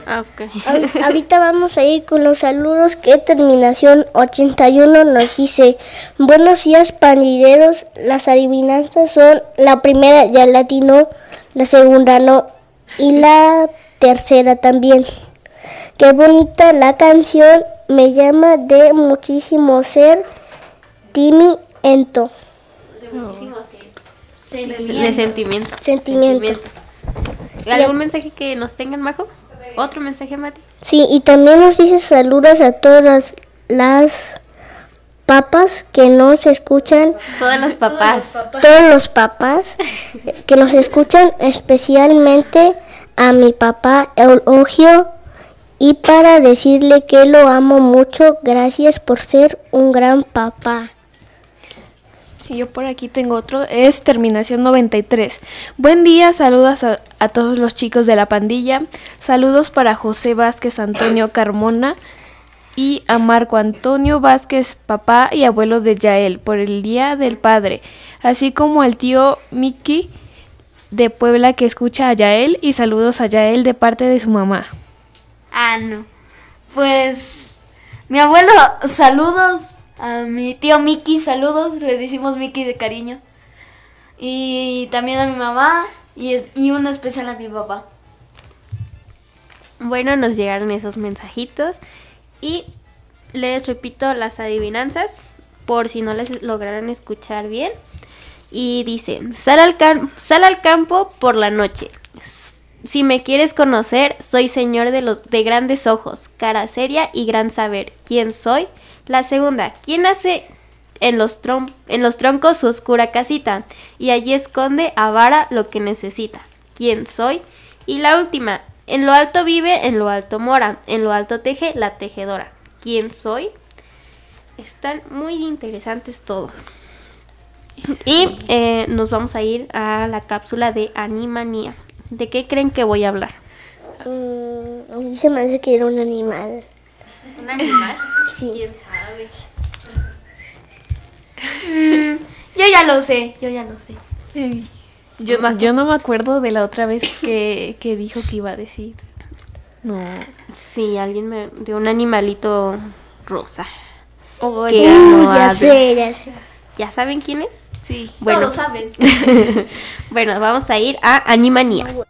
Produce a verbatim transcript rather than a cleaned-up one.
Okay. A- ahorita vamos a ir con los saludos que terminación ochenta y uno nos dice: buenos días, pandilleros. Las adivinanzas son: la primera ya la atinó, la segunda no y la tercera también. Qué bonita la canción, me llama de muchísimo ser Timi Ento. De muchísimo ser. De, de sentimiento. Sentimiento. Sentimiento. ¿Algún mensaje que nos tengan, Majo? ¿Otro mensaje, Mati? Sí, y también nos dice saludos a todas las, las papas que nos escuchan. Todos los papás. Todos los papás que nos escuchan, especialmente a mi papá Eulogio, y para decirle que lo amo mucho. Gracias por ser un gran papá. Sí, yo por aquí tengo otro, es terminación noventa y tres. Buen día, saludos a, a todos los chicos de la pandilla. Saludos para José Vázquez Antonio Carmona y a Marco Antonio Vázquez, papá y abuelo de Yael, por el Día del Padre. Así como al tío Miki de Puebla que escucha a Yael, y saludos a Yael de parte de su mamá. Ah, no. Pues, mi abuelo, saludos. A mi tío Miki, saludos, le decimos Miki de cariño. Y también a mi mamá y, y uno especial a mi papá. Bueno, nos llegaron esos mensajitos y les repito las adivinanzas por si no les lograron escuchar bien. Y dice: sal al, cam- sal al campo por la noche. Si me quieres conocer, soy señor de, lo- de grandes ojos, cara seria y gran saber. ¿Quién soy? La segunda: ¿quién hace en los, tron- en los troncos su oscura casita? Y allí esconde a vara lo que necesita. ¿Quién soy? Y la última: en lo alto vive, en lo alto mora, en lo alto teje la tejedora. ¿Quién soy? Están muy interesantes todos. Y eh, nos vamos a ir a la cápsula de Animanía. ¿De qué creen que voy a hablar? Mm, a mí se me hace que era un animal. ¿Un animal? Sí. ¿Quién sabe? Mm, yo ya lo sé, yo ya lo sé. Yo, yo no me acuerdo de la otra vez que, que dijo que iba a decir. No. Sí, alguien me... de un animalito rosa. Oh, Que ya. no ya habla. sé, ya sé. ¿Ya saben quién es? Sí. Bueno, Todos saben. bueno, vamos a ir a Animanía.